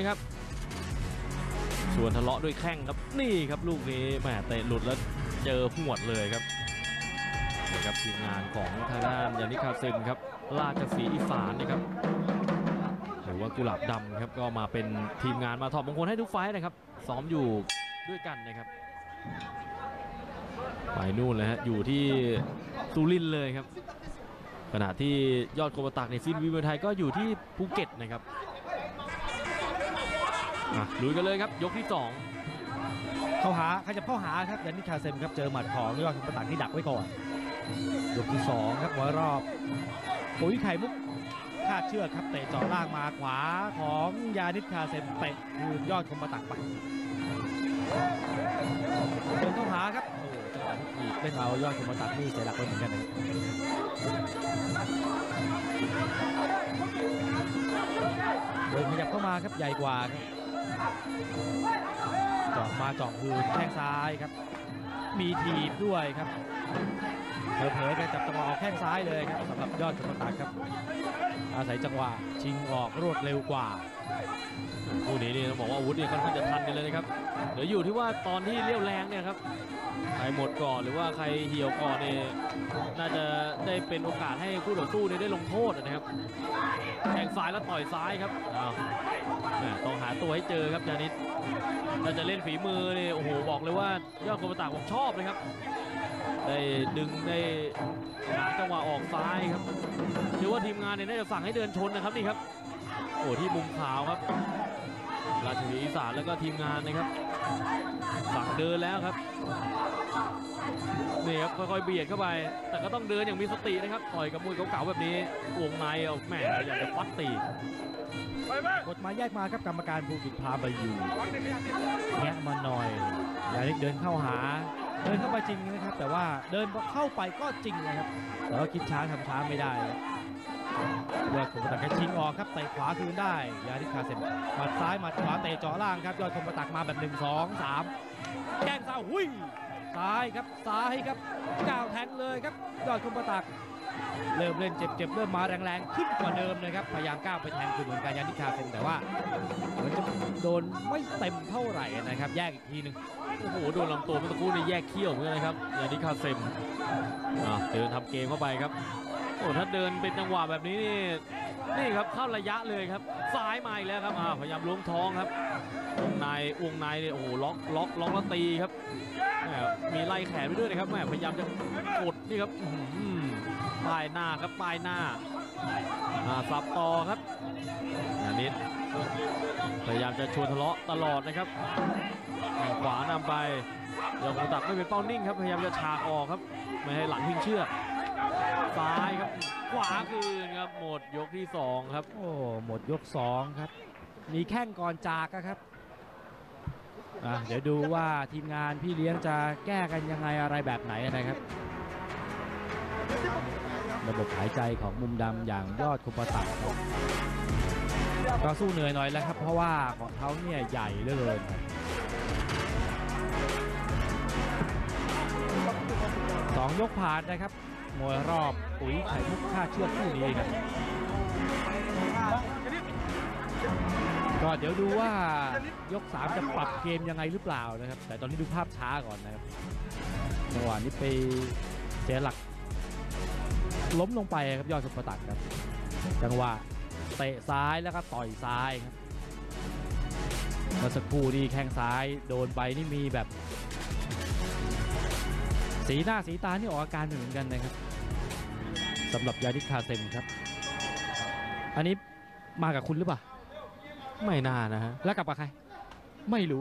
นะครับชวนทะเลาะด้วยแข้งครับนี่ครับลูกนี้แหมเตะหลุดแล้วเจอหวดเลยครับนะครับทีมงานของทางด้านยานิคาเซมครับราชสีห์อีสานนะครับหรือว่ากุหลาบดำครับก็มาเป็นทีมงานมาถอดมงคลให้ทุกไฟท์นะครับซ้อมอยู่ด้วยกันนะครับไปนู่นเลยฮะอยู่ที่สุรินทร์เลยครับขณะที่ยอดโคบตักในซินวีเมืองไทยก็อยู่ที่ภูเก็ตนะครับลุยกันเลยครับยกที่2 เข้าหาขยับเข้าหาครับยานิคาเซมครับเจอหมัดของยอดโคบตักที่ดักไว้ก่อนยกที่2ครับมวยรอบปุ๋ยไข่มุกคาดเชือกครับเตะจ่อล่างมาขวาของยานิคาเซมเตะคืนยอดโคบตักไปเดินเข้าหาครับโอ้จังหวะที่เล่นเอายอดโคบตักนี่เสียหลักไปเหมือนกันเลยเดินขยับเข้ามาครับใหญ่กว่าครับเจาะมาเจาะคืนแข้งซ้ายครับมีทีบด้วยครับเผลอๆกันจับจังหวะออกแข้งซ้ายเลยครับสำหรับยอดโคบตักครับอาศัยจังหวะชิงออกรวดเร็วกว่าคู่นี้นี่ต้องบอกว่าอาวุธนี่ค่อนข้างจะทันกันเลยนะครับเดี๋ยวอยู่ที่ว่าตอนที่เลี้ยวแรงเนี่ยครับใครหมดก่อนหรือว่าใครเหี่ยวก่อนเนี่ยน่าจะได้เป็นโอกาสให้คู่ต่อสู้เนี่ยได้ลงโทษนะครับแทงซ้ายแล้วต่อยซ้ายครับต้องหาตัวให้เจอครับยานิดถ้าจะเล่นฝีมือเนี่ยโอ้โหบอกเลยว่ายอดโคบตักผมชอบเลยครับได้ดึงได้หาจังหวะออกซ้ายครับเชื่อว่าทีมงานเนี่ยน่าจะสั่งให้เดินชนนะครับนี่ครับโอ้ที่มุมขาวครับราชวิทย์อีสานแล้วก็ทีมงานนะครับสั่งเดินแล้วครับนี่ครับค่อยๆเบียดเข้าไปแต่ก็ต้องเดินอย่างมีสตินะครับต่อยกับมวยเก่าๆแบบนี้วงในเอาแหมอยากจะฟัดตีกดมาแยกมาครับกรรมการภูกิจพาไปอยู่แงะมาหน่อยยานิดเดินเข้าหาเดินเข้าไปจริงนะครับแต่ว่าเดินเข้าไปก็จริงนะครับแต่ว่าคิดช้าทำช้าไม่ได้ยอดโคบตักแค่ชิงออกครับเตะขวาคืนได้ยานิคาเซมหมัดซ้ายหมัดขวาเตะจ่อล่างครับยอดโคบตักมาแบบ1 2 3แกงซ้ายหุ้ยซ้ายครับซ้ายครับก้าวแทงเลยครับยอดโคบตักเริ่มเล่นเจ็บเริ่มมาแรงๆขึ้นกว่าเดิมนะครับพยายามก้าวไปแทงคือเหมือนกันยานิคาเซมแต่ว่าเหมือนจะโดนไม่เต็มเท่าไหร่นะครับแยกอีกทีนึงโอ้โหโดนลำตัวเมื่อสักครู่นี่แยกเขี้ยวเหมือนกันนะครับยานิคาเซมเดินทำเกมเข้าไปครับโอ้ถ้าเดินเป็นจังหวะแบบนี้นี่ครับเข้าระยะเลยครับซ้ายมาอีกแล้วครับพยายามล้วงท้องครับวงในเนี่ยโอ้โหล็อกแล้วตีครับมีไล่แขนไปด้วยนะครับพยายามจะกดนี่ครับปลายหน้าครับปลายหน้าสับต่อครับอันนี้พยายามจะชวนทะเลาะตลอดนะครับขวานำไปยอดโคบตักไม่เป็นเป้านิ่งครับพยายามจะฉากออกครับไม่ให้หลังพิงเชือกซ้ายครับขวาคืนครับหมดยกที่2ครับโอ้หมดยก2ครับมีแข้งก่อนจากครับเดี๋ยวดูว่าทีมงานพี่เลี้ยงจะแก้กันยังไงอะไรแบบไหนนะครับระบบหายใจของมุมดำอย่างยอดโคบตักก็สู้เหนื่อยหน่อยแล้วครับเพราะว่าของเขาเนี่ยใหญ่เหลือเกิน2 ยกผ่านนะครับมวยรอบปุ๋ยไข่มุกค่าเชือกคู่นี้ครับก็เดี๋ยวดูว่ายก3จะปรับเกมยังไงหรือเปล่านะครับแต่ตอนนี้ดูภาพช้าก่อนนะครับจังหวะนี้ไปเสียหลักล้มลงไปครับยอดโคบตักครับจังหวะเตะซ้ายแล้วก็ต่อยซ้ายครับเมื่อสักครู่นี้แข้งซ้ายโดนไปนี่มีแบบสีหน้าสีตานี่ออกอาการเหมือนกันนะครับสำหรับยานิคาเซมครับอันนี้มากับคุณหรือเปล่าไม่น่านะฮะแล้วกลับกับใครไม่รู้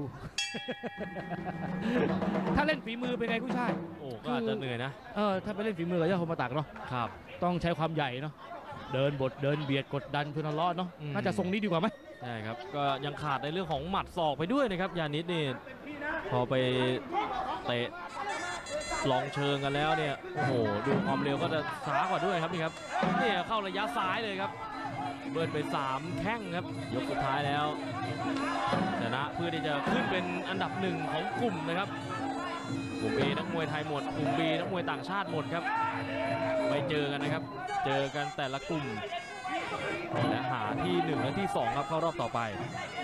ถ้าเล่นฝีมือเป็นไงผู้ชายโอ้ก็อาจจะเหนื่อยนะถ้าไปเล่นฝีมือกับยอดโคบตักเนาะครับต้องใช้ความใหญ่เนาะเดินเบียดกดดันชวนทะเลาะเนาะน่าจะทรงนี้ดีกว่าไหมใช่ครับก็ยังขาดในเรื่องของหมัดศอกไปด้วยนะครับยานิดนี่พอไปเตะลองเชิงกันแล้วเนี่ยโอ้โหดูความเร็วก็จะช้ากว่าด้วยครับนี่ครับนี่เข้าระยะซ้ายเลยครับเบิร์นไป3 แข้งครับยกสุดท้ายแล้วชนะเพื่อที่จะขึ้นเป็นอันดับ1ของกลุ่มนะครับกลุ่ม A นักมวยไทยหมดกลุ่ม B นักมวยต่างชาติหมดครับไม่เจอกันนะครับเจอกันแต่ละกลุ่มและหาที่1และที่2ครับเข้ารอบต่อไป